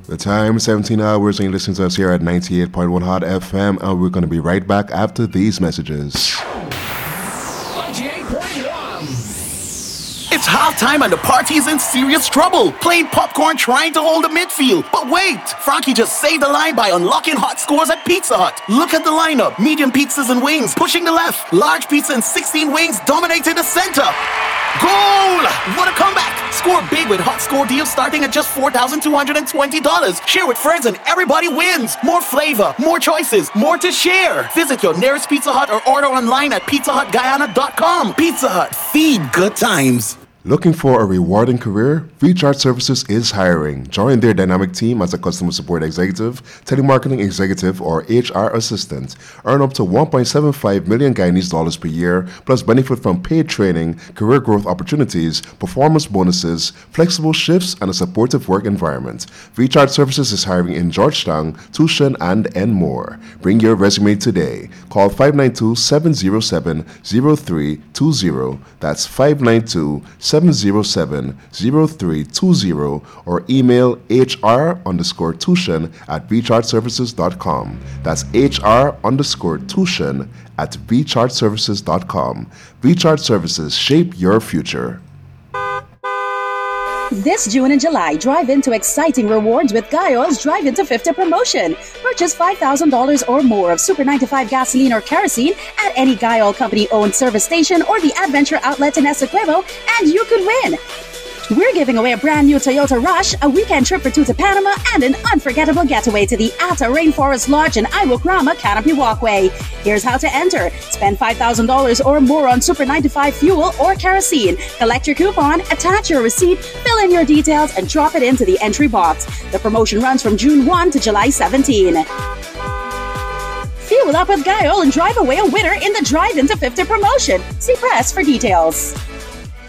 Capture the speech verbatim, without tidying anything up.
The time, seventeen hours, and you're listening to us here at ninety-eight point one Hot F M, and we're going to be right back after these messages. It's halftime and the party is in serious trouble. Playing popcorn trying to hold the midfield. But wait, Frankie just saved the line by unlocking hot scores at Pizza Hut. Look at the lineup. Medium pizzas and wings pushing the left. Large pizza and sixteen wings dominating the center. Goal! What a comeback! Score big with hot score deals starting at just four thousand two hundred twenty dollars. Share with friends and everybody wins. More flavor, more choices, more to share. Visit your nearest Pizza Hut or order online at pizza hut guyana dot com. Pizza Hut, feed good times. Looking for a rewarding career? VChart Services is hiring. Join their dynamic team as a customer support executive, telemarketing executive, or H R assistant. Earn up to one point seven five million Guyanese dollars per year, plus benefit from paid training, career growth opportunities, performance bonuses, flexible shifts, and a supportive work environment. VChart Services is hiring in Georgetown, Tucson, and and more. Bring your resume today. Call five nine two, seven zero seven, zero three two zero. That's five nine two, seven zero seven, zero three two zero or email hr underscore tuition at vchartservices dot com. That's hr underscore tuition at vchartservices dot com. VChart Services, shape your future. This June and July, drive into exciting rewards with Guy Oil's Drive Into fifty promotion. Purchase five thousand dollars or more of Super ninety-five gasoline or kerosene at any Guy Oil Company-owned service station or the Adventure Outlet in Essequibo, and you could win. We're giving away a brand new Toyota Rush, a weekend trip or two to Panama, and an unforgettable getaway to the Atta Rainforest Lodge and Iwokrama Canopy Walkway. Here's how to enter. Spend five thousand dollars or more on Super ninety-five fuel or kerosene. Collect your coupon, attach your receipt, fill in your details, and drop it into the entry box. The promotion runs from June first to July seventeenth. Fuel up with Guy Oil and drive away a winner in the Drive Into fifty promotion. See press for details.